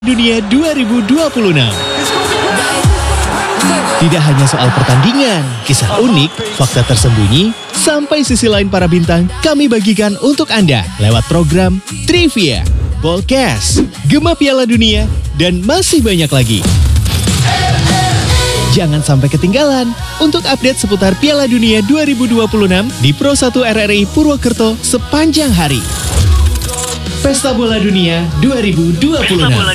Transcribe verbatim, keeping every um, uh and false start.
Dunia dua ribu dua puluh enam. Tidak hanya soal pertandingan, kisah unik, fakta tersembunyi, sampai sisi lain para bintang kami bagikan untuk Anda lewat program Trivia, Ballcast, Gema Piala Dunia, dan masih banyak lagi. Jangan sampai ketinggalan untuk update seputar Piala Dunia dua ribu dua puluh enam di Pro satu R R I Purwokerto sepanjang hari. Pesta Bola Dunia dua ribu dua puluh enam.